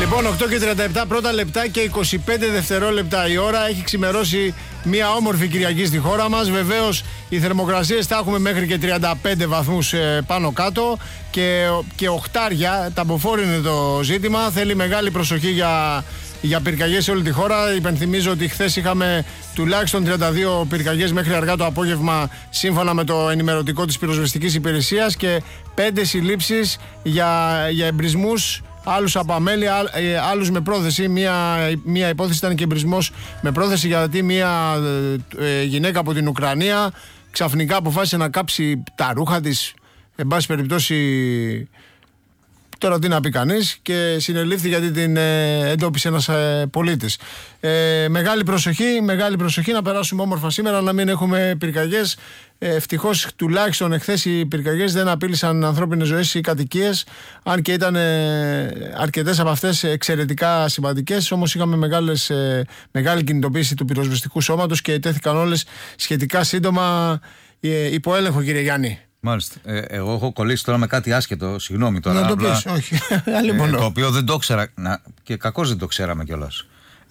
Λοιπόν, 8 και 37 πρώτα λεπτά και 25 δευτερόλεπτα η ώρα. Έχει ξημερώσει μια όμορφη Κυριακή στη χώρα μας. Βεβαίως οι θερμοκρασίες θα έχουμε μέχρι και 35 βαθμούς πάνω κάτω και οχτάρια. Ταμποφόρο είναι το ζήτημα. Θέλει μεγάλη προσοχή για πυρκαγιές σε όλη τη χώρα. Υπενθυμίζω ότι χθες είχαμε τουλάχιστον 32 πυρκαγιές μέχρι αργά το απόγευμα, σύμφωνα με το ενημερωτικό της πυροσβεστικής υπηρεσίας, και 5 συλλήψεις για εμπρισμούς. Άλλους από αμέλεια, άλλους με πρόθεση. Μία υπόθεση ήταν και εμπρισμός με πρόθεση, γιατί μία γυναίκα από την Ουκρανία ξαφνικά αποφάσισε να κάψει τα ρούχα της. Εν πάση περιπτώσει, τώρα τι να πει κανείς, και συνελήφθη γιατί την εντόπισε ένας πολίτης. Μεγάλη προσοχή να περάσουμε όμορφα σήμερα, να μην έχουμε πυρκαγιές. Ευτυχώς τουλάχιστον εχθές οι πυρκαγιές δεν απείλησαν ανθρώπινες ζωές ή κατοικίες, αν και ήταν αρκετές από αυτές εξαιρετικά σημαντικές. Όμως είχαμε μεγάλη κινητοποίηση του πυροσβεστικού σώματος και τέθηκαν όλες σχετικά σύντομα υπό έλεγχο, κύριε Γιάννη. Μάλιστα. Εγώ έχω κολλήσει τώρα με κάτι άσχετο, συγγνώμη τώρα. Να το πεις, όχι. Το οποίο δεν το ήξερα και κακώς δεν το ξέραμε κιόλας.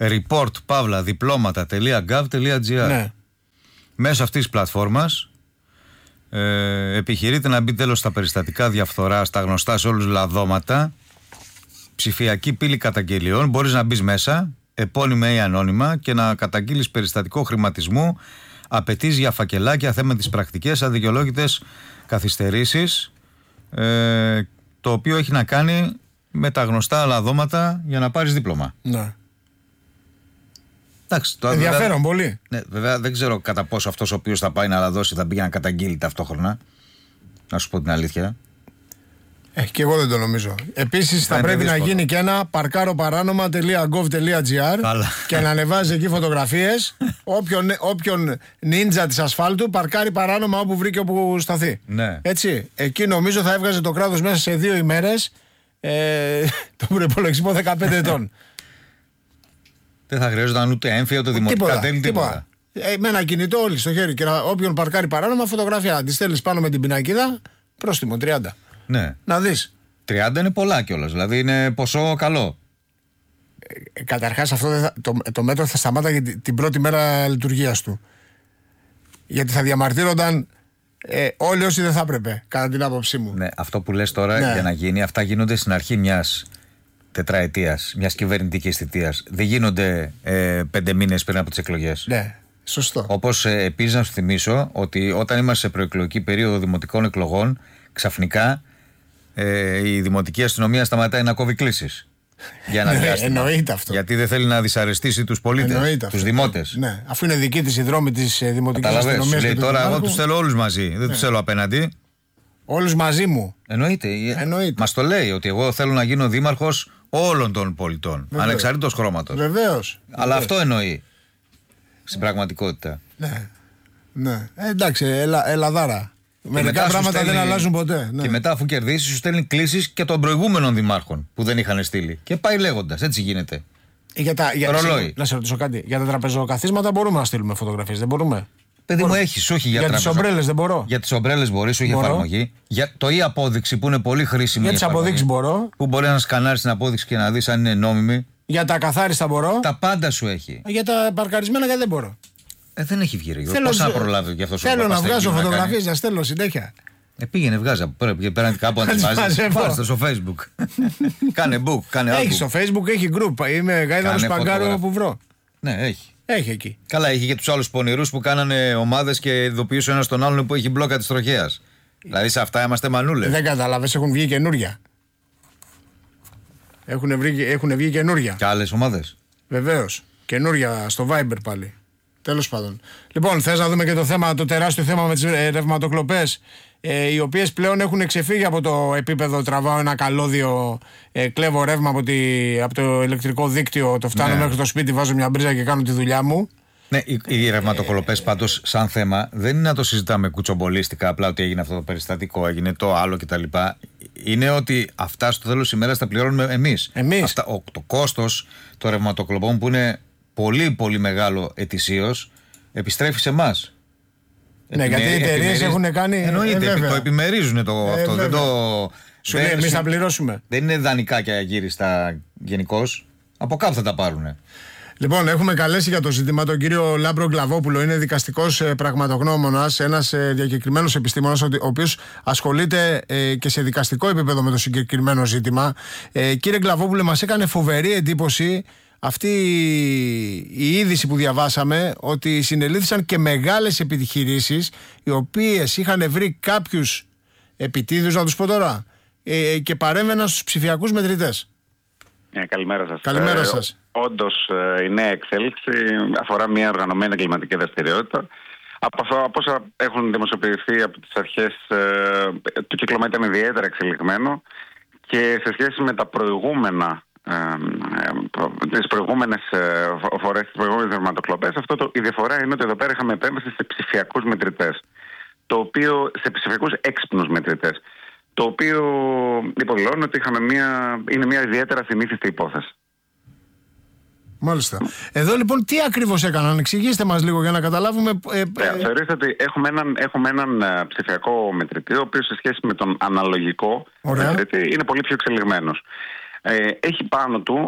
report.diplomata.gov.gr. Ναι. Μέσω αυτής της πλατφόρμας επιχειρείται να μπει τέλος στα περιστατικά διαφθοράς, τα γνωστά σε όλους λαδώματα, ψηφιακή πύλη καταγγελιών. Μπορείς να μπεις μέσα, επώνυμα ή ανώνυμα, και να καταγγείλεις περιστατικό χρηματισμού, απαιτείς για φακελάκια, θέματες πρακτικές, αδικαιολόγητες καθυστερήσεις, το οποίο έχει να κάνει με τα γνωστά λαδώματα για να πάρεις δίπλωμα. Ναι. Εντάξει, ενδιαφέρον βέβαια, πολύ. Ναι, βέβαια δεν ξέρω κατά πόσο αυτός ο οποίος θα πάει να λαδώσει θα πήγε να καταγγείλει ταυτόχρονα. Να σου πω την αλήθεια. Και εγώ δεν το νομίζω. Επίσης θα πρέπει να γίνει και ένα parkaroparanoma.gov.gr και να ανεβάζει εκεί φωτογραφίες. Όποιον νίντζα της ασφάλτου παρκάρει παράνομα όπου βρήκε, όπου σταθεί. Ναι. Έτσι. Εκεί νομίζω θα έβγαζε το κράτος μέσα σε 2 ημέρες τον προϋπολογισμό 15 ετών. Δεν θα χρειάζονταν ούτε έμφυα, ούτε δημοτικά τέλη, τίποτα. Με ένα κινητό όλοι στο χέρι, και όποιον παρκάρει παράνομα, φωτογραφία. Τη στέλνεις πάνω με την πινακίδα, πρόστιμο 30. Ναι. Να δεις. 30 είναι πολλά κιόλας, δηλαδή είναι ποσό καλό. Καταρχάς αυτό το μέτρο θα σταμάταγε την πρώτη μέρα λειτουργίας του. Γιατί θα διαμαρτύρονταν όλοι όσοι δεν θα έπρεπε, κατά την άποψή μου. Ναι, αυτό που λες τώρα, για να γίνει, αυτά γίνονται στην αρχή μιας τετραετίας, μιας κυβερνητικής θητείας. Δεν γίνονται 5 μήνες πριν από τις εκλογές. Ναι, σωστό. Όπως επίσης να σου θυμίσω ότι όταν είμαστε σε προεκλογική περίοδο δημοτικών εκλογών, ξαφνικά η δημοτική αστυνομία σταματάει να κόβει κλήσεις για ένα διάστημα. Εννοείται αυτό. Γιατί δεν θέλει να δυσαρεστήσει τους πολίτες, τους δημότες. Ναι, αφού είναι δική της η δρόμη της δημοτικής αστυνομίας. Λέει τώρα, εγώ τους θέλω όλους μαζί, δεν τους θέλω απέναντι. Όλους μαζί μου. Εννοείται. Μας το λέει ότι εγώ θέλω να γίνω δήμαρχος όλων των πολιτών, ανεξαρτήτως χρώματος. Βεβαίως. Αλλά αυτό εννοεί στην πραγματικότητα. Ναι. Εντάξει, ελαδάρα. Μερικά πράγματα δεν αλλάζουν ποτέ. Και μετά, αφού κερδίσει, σου στέλνει κλήσεις και των προηγούμενων δημάρχων που δεν είχαν στείλει. Και πάει λέγοντας, έτσι γίνεται. Ρολόι. Να σε ρωτήσω κάτι. Για τα τραπεζοκαθίσματα μπορούμε να στείλουμε φωτογραφίες, δεν μπορούμε? Παιδί μου, έχεις, όχι για τις ομπρέλες δεν μπορώ. Για τις ομπρέλες μπορείς, όχι εφαρμογή. Για το e-απόδειξη που είναι πολύ χρήσιμη. Για τις αποδείξεις μπορώ. Που μπορεί να σκανάρεις την απόδειξη και να δεις αν είναι νόμιμη. Για τα καθάριστα μπορώ. Τα πάντα σου έχει. Για τα παρκαρισμένα δεν μπορώ. Δεν έχει βγει. Πώς να προλάβει γι' αυτό σου. Θέλω να βγάζω φωτογραφίες, να στέλνω συνέχεια. Πήγαινε, βγάζα. Πέραν κάπου να τις βάζεις. Βάζετε στο Facebook. Κάνε book, κάνε album. Έχει στο Facebook, έχει group. Είμαι γάιδαρος παγκάρο που βρω. Ναι, έχει. Έχει εκεί. Καλά, έχει και τους άλλους πονηρούς που κάνανε ομάδες και ειδοποιούσαν ένας τον άλλον που έχει μπλόκα της τροχέας. Δηλαδή σε αυτά είμαστε μανούλες. Δεν κατάλαβες, έχουν βγει καινούρια. Έχουν βγει καινούρια. Και άλλες ομάδες. Βεβαίως. Καινούρια στο Viber πάλι. Τέλος πάντων. Λοιπόν, θες να δούμε και το τεράστιο θέμα με τις ρευματοκλοπές, οι οποίες πλέον έχουν ξεφύγει από το επίπεδο τραβάω ένα καλώδιο, κλέβω ρεύμα από το ηλεκτρικό δίκτυο, το φτάνω μέχρι το σπίτι, βάζω μια μπρίζα και κάνω τη δουλειά μου. Ναι, οι ρευματοκλοπές πάντως σαν θέμα δεν είναι να το συζητάμε κουτσομπολίστικα, απλά ότι έγινε αυτό το περιστατικό, έγινε το άλλο κτλ. Είναι ότι αυτά στο τέλος της ημέρας τα πληρώνουμε εμείς. Το κόστος των ρευματοκλοπών, που είναι πολύ πολύ μεγάλο ετησίως, επιστρέφει σε εμάς. Ναι, γιατί οι εταιρείες έχουν κάνει. Εννοείται, το επιμερίζουν αυτό. Σου λέει, εμείς θα πληρώσουμε. Δεν είναι δανεικά και αγύριστα γενικώς. Από κάπου θα τα πάρουν. Λοιπόν, έχουμε καλέσει για το ζήτημα τον κύριο Λάμπρο Γκλαβόπουλο. Είναι δικαστικός πραγματογνώμονας, ένας διακεκριμένος επιστήμονας, ο οποίος ασχολείται και σε δικαστικό επίπεδο με το συγκεκριμένο ζήτημα. Κύριε Γκλαβόπουλε, μας έκανε φοβερή εντύπωση αυτή η είδηση που διαβάσαμε, ότι συνελήφθησαν και μεγάλες επιχειρήσεις οι οποίες είχαν βρει κάποιους επιτίδιους, να τους πω τώρα, και παρέμβαιναν στους ψηφιακούς μετρητές. Καλημέρα σας. Καλημέρα σας. Όντως, η νέα εξέλιξη αφορά μια οργανωμένη εγκληματική δραστηριότητα. Από όσα έχουν δημοσιοποιηθεί από τις αρχές, το κύκλωμα ήταν ιδιαίτερα εξελιγμένο και σε σχέση με τα προηγούμενα, τις προηγούμενες φορές, τις προηγούμενες δερματοκλοπές, η διαφορά είναι ότι εδώ πέρα είχαμε επέμβαση σε ψηφιακούς μετρητές, σε ψηφιακούς έξυπνους μετρητές, το οποίο υποδηλώνει ότι είναι μια ιδιαίτερα συνήθιστη υπόθεση. Μάλιστα. Εδώ λοιπόν τι ακριβώς έκαναν, εξηγήστε μας λίγο για να καταλάβουμε. Θεωρήστε ότι έχουμε έναν ψηφιακό μετρητή, ο οποίος σε σχέση με τον αναλογικό μετρητή είναι πολύ πιο εξελιγμένος. Έχει πάνω του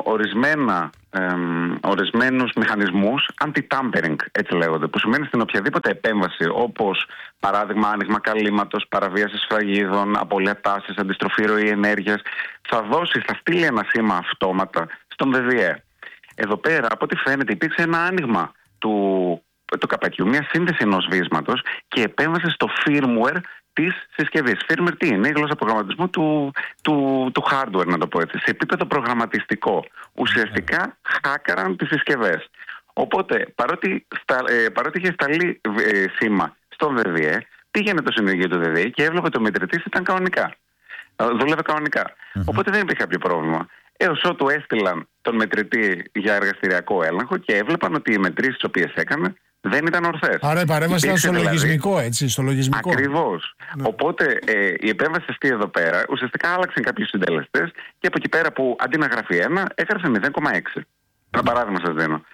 ορισμένους μηχανισμούς anti-tampering, έτσι λέγονται, που σημαίνει στην οποιαδήποτε επέμβαση, όπως παράδειγμα άνοιγμα καλύματος, παραβίαση σφραγίδων, απώλεια τάσης, αντιστροφή ροή ενέργειας, θα στείλει ένα σήμα αυτόματα στον ΔΔΕ. Εδώ πέρα, από ό,τι φαίνεται, υπήρξε ένα άνοιγμα του καπακιού, μια σύνδεση ενός βίσματος και επέμβαση στο firmware της συσκευής. Firmware τι είναι? Η γλώσσα προγραμματισμού του hardware, να το πω έτσι. Σε επίπεδο προγραμματιστικό. Ουσιαστικά χάκαραν τις συσκευές. Οπότε, παρότι είχε σταλεί σήμα στον ΔΔΕ, πήγαινε το συνεργείο του ΔΔΕ και έβλεπε το μετρητής ήταν κανονικά. Δούλευε κανονικά. Οπότε δεν υπήρχε κάποιο πρόβλημα. Έως ότου έστειλαν τον μετρητή για εργαστηριακό έλεγχο και έβλεπαν ότι οι μετρήσεις τις οποίες έκανε δεν ήταν ορθές. Άρα η παρέμβαση ήταν στο λογισμικό, έτσι, στο λογισμικό. Ακριβώς. Ναι. Οπότε η επέμβαση αυτή εδώ πέρα ουσιαστικά άλλαξαν κάποιους συντελεστές και από εκεί πέρα που αντί να γράφει 1, έγραψε 0,6. Ένα παράδειγμα σας δίνω.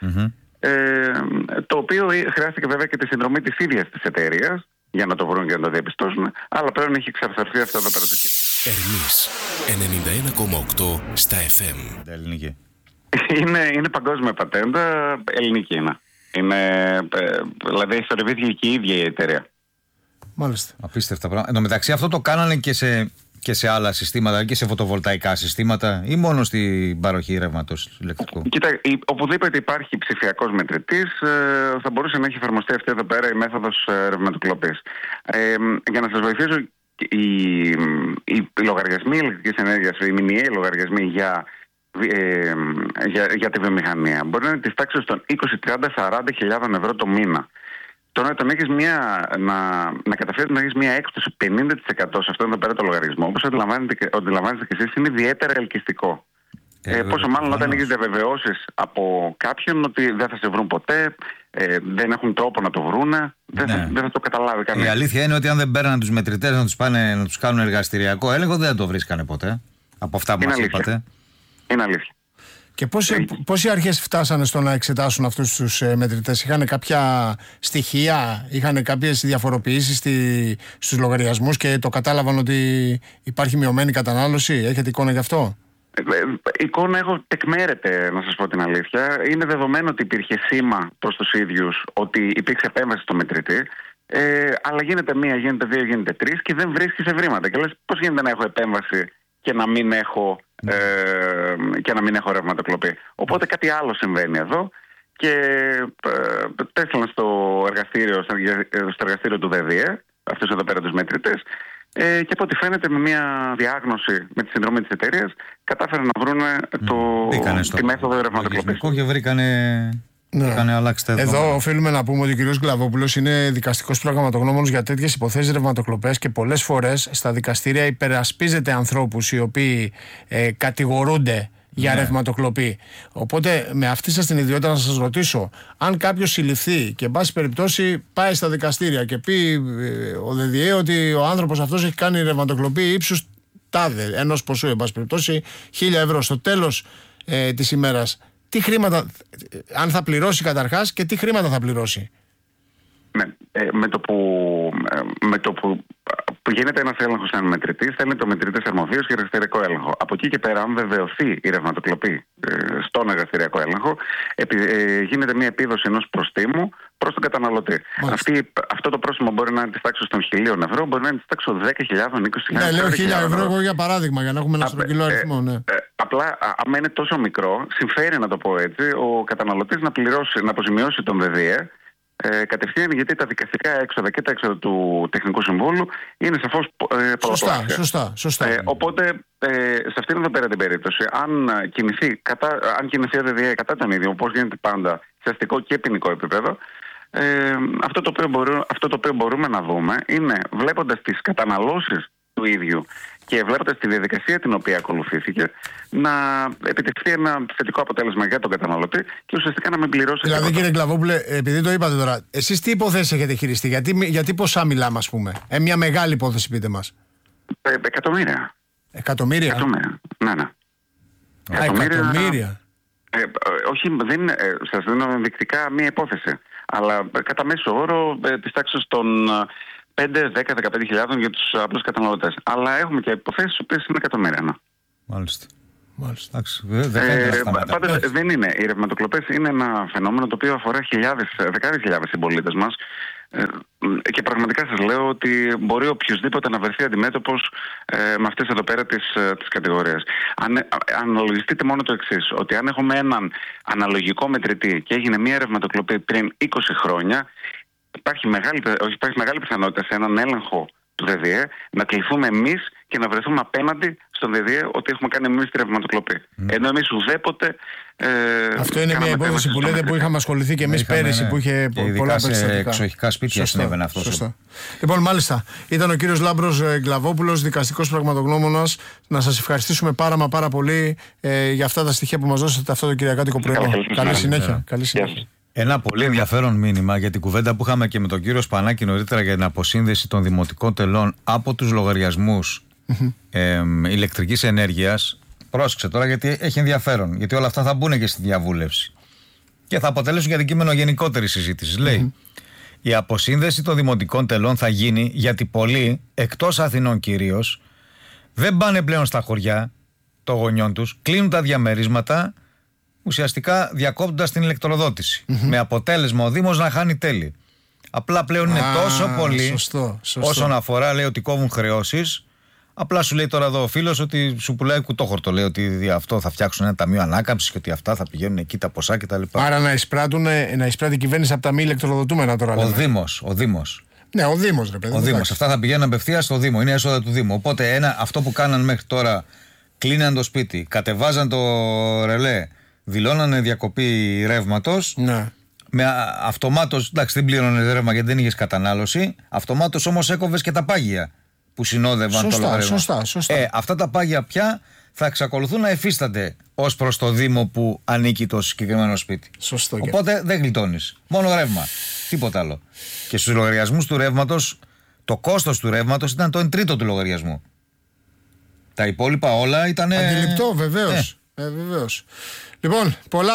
Το οποίο χρειάστηκε βέβαια και τη συνδρομή της ίδιας της εταιρείας για να το βρουν και να το διαπιστώσουν, αλλά πλέον έχει εξαρθαρθεί αυτό εδώ πέρα το κύριο. Ερμής 91,8 στα FM. Ελληνική. Είναι παγκόσμια πατέντα, ελληνική είναι. Δηλαδή έχει θορυβήθηκε και η ίδια η εταιρεία. Μάλιστα. Απίστευτα πράγματα. Εν τω μεταξύ αυτό το κάνανε και σε άλλα συστήματα, και σε φωτοβολταϊκά συστήματα, ή μόνο στην παροχή ρεύματος ηλεκτρικού? Κοίτα, οπουδήποτε υπάρχει ψηφιακός μετρητής, θα μπορούσε να έχει εφαρμοστεί αυτή εδώ πέρα η μέθοδος ρευματοκλοπής. Για να σας βοηθήσω, οι λογαριασμοί ηλεκτρικής ενέργειας, οι μηνιαίοι λογαριασμοί για τη βιομηχανία μπορεί να είναι της τάξης των 20, 30, 40 χιλιάδων ευρώ το μήνα. Τώρα να καταφέρει να έχεις μια έκπτωση 50% σε αυτόν εδώ πέρα το λογαριασμό, όπως αντιλαμβάνεστε και εσείς, είναι ιδιαίτερα ελκυστικό. Πόσο μάλλον όταν έχεις διαβεβαιώσεις από κάποιον ότι δεν θα σε βρουν ποτέ, δεν έχουν τρόπο να το βρούνε, δεν θα το καταλάβει κανείς. Η αλήθεια είναι ότι αν δεν παίρναν τους μετρητές να τους κάνουν εργαστηριακό έλεγχο, δεν θα το βρίσκανε ποτέ. Από αυτά που μας είπατε. Είναι αλήθεια. Και πώς οι αρχές φτάσανε στο να εξετάσουν αυτούς τους μετρητές? Είχαν κάποια στοιχεία, είχαν κάποιες διαφοροποιήσεις στους λογαριασμούς και το κατάλαβαν ότι υπάρχει μειωμένη κατανάλωση? Έχετε εικόνα γι' αυτό? Εικόνα έχω, τεκμέρεται, να σας πω την αλήθεια. Είναι δεδομένο ότι υπήρχε σήμα προς τους ίδιους ότι υπήρξε επέμβαση στο μετρητή, αλλά γίνεται 1, γίνεται 2, γίνεται 3 και δεν βρίσκεις ευρήματα. Και λες, πώς γίνεται να έχω επέμβαση και να μην έχω ρευματοκλοπή? Οπότε κάτι άλλο συμβαίνει εδώ και το έστειλαν στο εργαστήριο του ΔΔΕ, αυτούς εδώ πέρα τους μετρητές, και από ό,τι φαίνεται με μια διάγνωση με τη συνδρομή της εταιρείας κατάφεραν να βρουν τη μέθοδο ρευματοκλοπής. Και βρήκανε... Ναι. Εδώ οφείλουμε να πούμε ότι ο κ. Γκλαβόπουλος είναι δικαστικός πραγματογνώμονος για τέτοιες υποθέσεις ρευματοκλοπές και πολλές φορές στα δικαστήρια υπερασπίζεται ανθρώπους οι οποίοι κατηγορούνται για ρευματοκλοπή. Οπότε με αυτή σας την ιδιότητα να σας ρωτήσω, αν κάποιος συλληφθεί και εν πάση περιπτώσει πάει στα δικαστήρια και πει ο ΔΔΕ ότι ο άνθρωπος αυτός έχει κάνει ρευματοκλοπή ύψους τάδε ενός ποσού, εν πάση περιπτώσει 1.000 ευρώ, στο τέλος της ημέρας, τι χρήματα, αν θα πληρώσει καταρχάς, και τι χρήματα θα πληρώσει? Με το που γίνεται ένας έλεγχος σαν μετρητής, στέλνει το μετρητής αρμοδίος για εργαστηριακό έλεγχο. Από εκεί και πέρα, αν βεβαιωθεί η ρευματοκλοπή στον εργαστηριακό έλεγχο, γίνεται μια επίδοση ενός προστίμου προς τον καταναλωτή. Αυτό το πρόστιμο μπορεί να είναι της τάξης των 1.000 ευρώ, μπορεί να είναι της τάξης των 10.000, 20.000. Ναι, λέω 1.000 ευρώ εγώ για παράδειγμα, για να έχουμε ένα στρογγυλό αριθμό. Ναι. Απλά, άμα είναι τόσο μικρό, συμφέρει να το πω έτσι, ο καταναλωτής να αποζημιώσει τον ΔΔΕ κατευθείαν, γιατί τα δικαστικά έξοδα και τα έξοδα του Τεχνικού Συμβούλου είναι σαφώς πολλαπλάσια. Σωστά. Οπότε, σε αυτήν εδώ πέρα την περίπτωση, αν κινηθεί ο ΔΔΕ κατά τον ίδιο, όπως γίνεται πάντα σε αστικό και ποινικό επίπεδο, αυτό το οποίο μπορούμε να δούμε είναι, βλέποντας τις καταναλώσεις του ίδιου και βλέποντας τη διαδικασία την οποία ακολουθήθηκε, να επιτευχθεί ένα θετικό αποτέλεσμα για τον καταναλωτή και ουσιαστικά να μην πληρώσει. Δηλαδή, κύριε Γκλαβόπουλε, επειδή το είπατε τώρα, εσείς τι υπόθεση έχετε χειριστεί, γιατί ποσά μιλάμε, ας πούμε? Μια μεγάλη υπόθεση, πείτε μας. Εκατομμύρια. Εκατομμύρια. Ναι. Εκατομμύρια. Όχι, σας δίνω ενδεικτικά μία υπόθεση, αλλά κατά μέσο όρο της τάξης των 5, 10, 15.000 για τους απλούς καταναλωτές. Αλλά έχουμε και υποθέσεις που είναι εκατομμύρια. Ναι. Μάλιστα. Πάντως δεν είναι. Οι ρευματοκλοπές είναι ένα φαινόμενο το οποίο αφορά δεκάδες χιλιάδες συμπολίτες μας. Και πραγματικά σας λέω ότι μπορεί οποιοδήποτε να βρεθεί αντιμέτωπος με αυτές εδώ πέρα τις κατηγορίες. Αν αναλογιστείτε μόνο το εξής, ότι αν έχουμε έναν αναλογικό μετρητή και έγινε μια ρευματοκλοπή πριν 20 χρόνια, υπάρχει μεγάλη πιθανότητα σε έναν έλεγχο του ΔΔΕ να κληθούμε εμείς και να βρεθούμε απέναντι στον ΔΔΕ ότι έχουμε κάνει εμείς τη ρευματοκλοπή. Ενώ εμείς ουδέποτε. Αυτό είναι μια υπόθεση που λέτε που είχαμε ασχοληθεί και εμείς πέρυσι, που είχε πολλά περιστατικά. Εξοχικά σπίτια συνέβαινε αυτό. Σωστά. Λοιπόν, μάλιστα. Ήταν ο κύριος Λάμπρος Γκλαβόπουλος, δικαστικός πραγματογνώμονας. Να σας ευχαριστήσουμε πάρα πολύ για αυτά τα στοιχεία που μας δώσατε αυτό το κυριακάτικο πρωινό. Καλή συνέχεια. Ένα πολύ ενδιαφέρον μήνυμα για την κουβέντα που είχαμε και με τον κύριο Σπανάκη νωρίτερα για την αποσύνδεση των δημοτικών τελών από τους λογαριασμούς ηλεκτρικής ενέργειας. Πρόσεξε τώρα, γιατί έχει ενδιαφέρον. Γιατί όλα αυτά θα μπουν και στη διαβούλευση και θα αποτελέσουν για αντικείμενο γενικότερη συζήτηση. Λέει, η αποσύνδεση των δημοτικών τελών θα γίνει γιατί πολλοί, εκτός Αθηνών κυρίως, δεν πάνε πλέον στα χωριά των γονιών τους, κλείνουν τα διαμερίσματα, ουσιαστικά διακόπτοντας την ηλεκτροδότηση. Με αποτέλεσμα ο Δήμος να χάνει τέλη. Απλά πλέον είναι τόσο πολύ, σωστό. όσον αφορά, λέει, ότι κόβουν χρεώσεις. Απλά σου λέει τώρα εδώ ο φίλος ότι σου πουλάει κουτόχορτο. Λέει ότι αυτό θα φτιάξουν ένα ταμείο ανάκαμψης και ότι αυτά θα πηγαίνουν εκεί τα ποσά κτλ. Άρα να εισπράττει η κυβέρνηση από τα μη ηλεκτροδοτούμενα τώρα. Ο Δήμος. Ναι, ο Δήμος, ρε παιδί. Ο Δήμος. Αυτά θα πηγαίνουν απευθείας στο Δήμο. Είναι έσοδα του Δήμου. Οπότε αυτό που κάναν μέχρι τώρα, κλείναν το σπίτι, κατεβάζαν το ρελέ, δηλώνανε διακοπή ρεύματος. Ναι. Με αυτομάτως, εντάξει, δεν πλήρωνε ρεύμα γιατί δεν είχες κατανάλωση. Αυτομάτως όμως έκοβες και τα πάγια που συνόδευαν το λογαριασμό. Σωστά. Αυτά τα πάγια πια θα εξακολουθούν να εφίστανται ως προς το Δήμο που ανήκει το συγκεκριμένο σπίτι. Σωστό. Οπότε δεν γλιτώνεις. Μόνο ρεύμα. Τίποτα άλλο. Και στους λογαριασμούς του ρεύματος, το κόστος του ρεύματος ήταν το 1/3 του λογαριασμού. Τα υπόλοιπα όλα ήταν. Αντιληπτό, βεβαίως. Βεβαίως. Λοιπόν,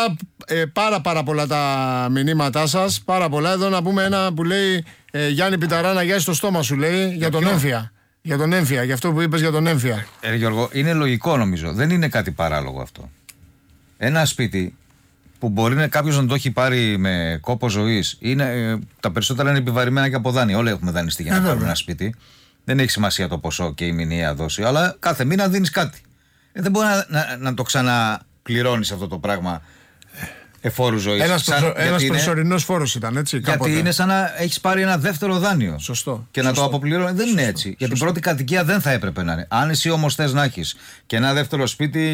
πάρα πολλά τα μηνύματά σας. Πάρα πολλά. Εδώ να πούμε ένα που λέει Γιάννη Πιταρά, να γιάσει το στόμα σου, λέει, για τον έμφυα. Για τον έμφυα, για αυτό που είπες για τον έμφυα. Γιώργο, είναι λογικό νομίζω. Δεν είναι κάτι παράλογο αυτό. Ένα σπίτι που μπορεί κάποιος να το έχει πάρει με κόπο ζωής, τα περισσότερα είναι επιβαρημένα και από δάνεια. Όλοι έχουμε δανειστεί για να πάρουμε ένα σπίτι. Δεν έχει σημασία το ποσό και η μηνιαία δόση, αλλά κάθε μήνα δίνεις κάτι. Δεν μπορεί να το ξαναπληρώνεις αυτό το πράγμα εφόρου ζωής. Ένας προσωρινός φόρος ήταν, έτσι. Γιατί είναι σαν να έχεις πάρει ένα δεύτερο δάνειο. Σωστό. Και να το αποπληρώνεις. Δεν είναι έτσι. Για την πρώτη κατοικία δεν θα έπρεπε να είναι. Αν εσύ όμως θες να έχεις και ένα δεύτερο σπίτι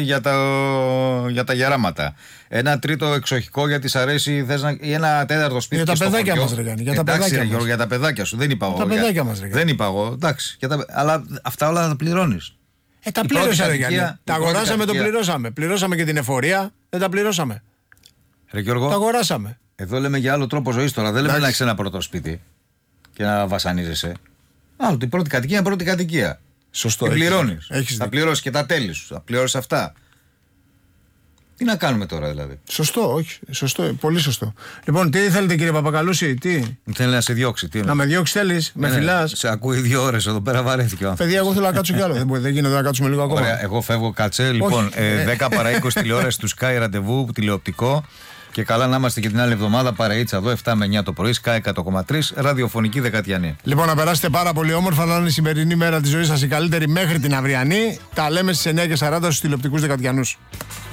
για τα γεράματα, ένα τρίτο εξοχικό γιατί σ' αρέσει, ή ένα τέταρτο σπίτι. Για τα παιδάκια μας, ρε Γιάννη. Για τα παιδάκια σου. Δεν είπα εγώ. Τα παιδάκια μας, ρε Γιάννη. Δεν είπα εγώ. Εντάξει. αλλά αυτά όλα θα τα πληρώνεις. Τα πλήρωσαμε, Γιάννη. Τα αγοράσαμε, το πληρώσαμε. Πληρώσαμε και την εφορία, δεν τα πληρώσαμε. Ρε Γιώργο, τα αγοράσαμε. Εδώ λέμε για άλλο τρόπο ζωής τώρα. Δεν λέμε να έχεις ένα πρώτο σπίτι και να βασανίζεσαι. Άλλο, την πρώτη κατοικία είναι πρώτη κατοικία. Σωστό. Την πληρώνεις. Θα πληρώσεις και τα τέλη σου. Θα πληρώσεις αυτά. Τι να κάνουμε τώρα δηλαδή. Σωστό, όχι. Σωστό, πολύ σωστό. Λοιπόν, τι θέλετε κύριε Παπακαλούση, τι. Θέλει να σε διώξει. Τι να με διώξει θέλεις, με φυλάς. Σε ακούει 2 ώρες εδώ πέρα, βαρέθηκε ο άνθρωπος. Παιδιά, εγώ θέλω να κάτσω κι άλλο. Δεν γίνεται να κάτσουμε λίγο ακόμα. Ωραία, εγώ φεύγω, κάτσε. Λοιπόν, 10 παρά 20 τηλεόραση του Sky ραντεβού τηλεοπτικό. Και καλά να είμαστε και την άλλη εβδομάδα παρείτσα εδώ 7 με 9 το πρωί, Sky 100,3, ραδιοφωνική Δεκατιανή. Λοιπόν, να περάσετε πάρα πολύ όμορφα, να είναι η σημερινή μέρα της ζωής σας η καλύτερη μέχρι την αυριανή. Τα λέμε στις 9:40 στους τηλεοπτικούς Δεκατιανούς.